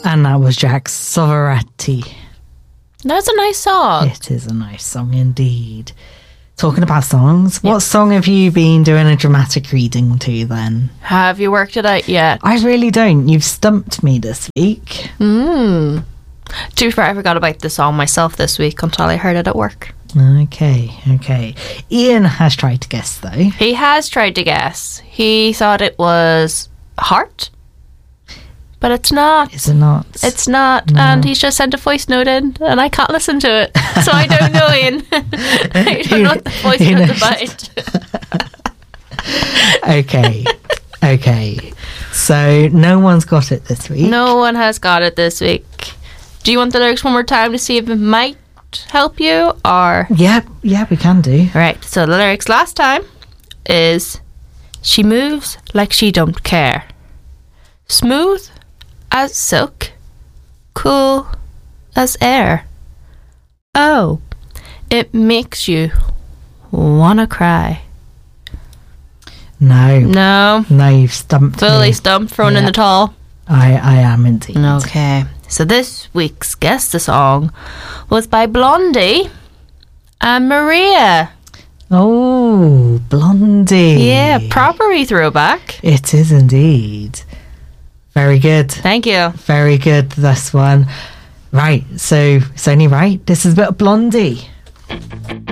And that was Jack Soveretti. That's a nice song. It is a nice song indeed. Talking about songs, what song have you been doing a dramatic reading to then? Have you worked it out yet? I really don't. You've stumped me this week. To be fair, I forgot about the song myself this week until I heard it at work. Okay. Ian has tried to guess though. He has tried to guess. He thought it was Heart, but it's not. Is it not? It's not. No. And he's just sent a voice note in, and I can't listen to it. So I don't know, Ian. I don't know what the voice note's about. Okay. So no one's got it this week. No one has got it this week. Do you want the lyrics one more time to see if it might help you, or? Yeah, we can do. Right, so the lyrics last time is, she moves like she don't care. Smooth as silk, cool as air. Oh, it makes you wanna cry. No, you've stumped Fully me. stumped, thrown in the towel. I am indeed. Okay, so this week's Guess the Song was by Blondie and Maria. Oh, Blondie. Yeah, proper throwback. It is indeed. Very good. Thank you. Very good, this one. Right, so it's only right. This is a bit of Blondie.